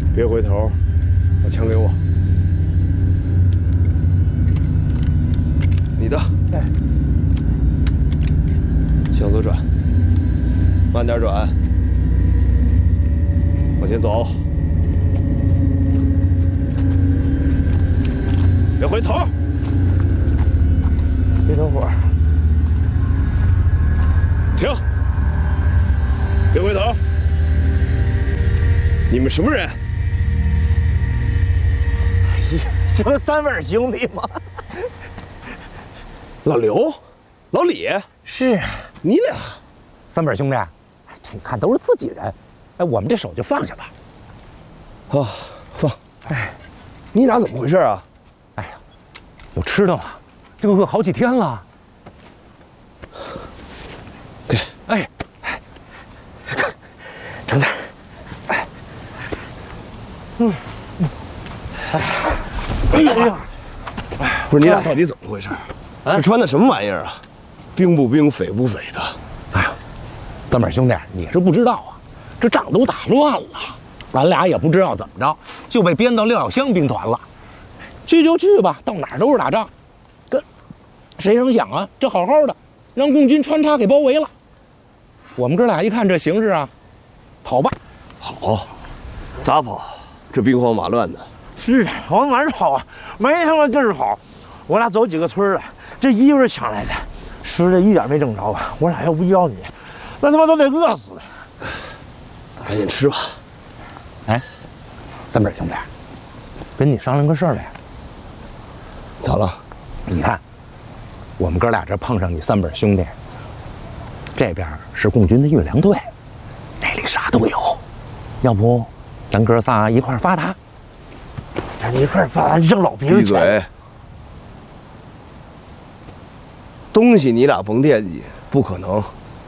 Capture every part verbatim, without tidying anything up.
别回头，把枪给我。你的。 哎。 向左转，慢点转，往前走。别回头。 别等会儿。 停！别回头。你们什么人？ 哎呀，这不三位兄弟吗？ 老刘，老李， 是你俩， 三位兄弟，你看都是自己人，哎，我们这手就放下吧。 啊，放。哎，你俩怎么回事啊？ 哎呀，有吃的吗？这个饿好几天了。 给， 哎，盛点。哎，嗯，哎，哎呀， 不是你俩到底怎么回事？这穿的什么玩意儿啊？兵不兵，匪不匪的。 哎呀，三妹兄弟，你是不知道啊，这仗都打乱了，咱俩也不知道怎么着，就被编到廖耀湘兵团了。去就去吧，到哪儿都是打仗。这谁成想啊，这好好的，让共军穿插给包围了。我们哥俩一看这形势啊，跑吧。 跑？咋跑？这兵荒马乱的。 是啊，往哪儿跑啊？没他妈地儿跑。我俩走几个村了，这一会儿抢来的，吃的一点没挣着啊！我俩要不要你，那他妈都得饿死。 赶紧吃吧。 哎，三妹兄弟，跟你商量个事儿来。 咋了？ 你看，我们哥俩这碰上你三本兄弟，这边是共军的运粮队，那里啥都有，要不咱哥仨一块儿发达？ 咱一块儿发达扔老鼻子闭嘴！东西你俩甭惦记，不可能。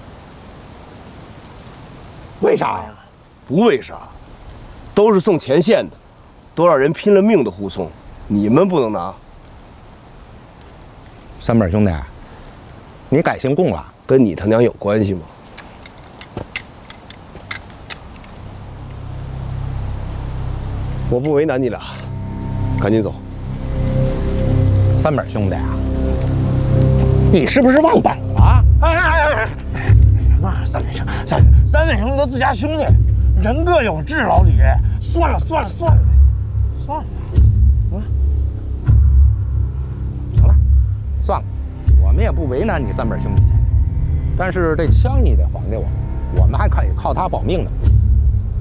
为啥呀？ 不为啥，都是送前线的，多少人拼了命的护送，你们不能拿。 三本兄弟，你改姓共了？ 跟你他娘有关系吗？我不为难你俩，赶紧走。 三本兄弟啊，你是不是忘本了？ 哎哎哎哎！那三位兄三三位兄弟都自家兄弟，人各有志，老李，算了算了算了，算了，啊， 行了，算了，我们也不为难你三本兄弟去，但是这枪你得还给我们，我们还可以靠它保命呢。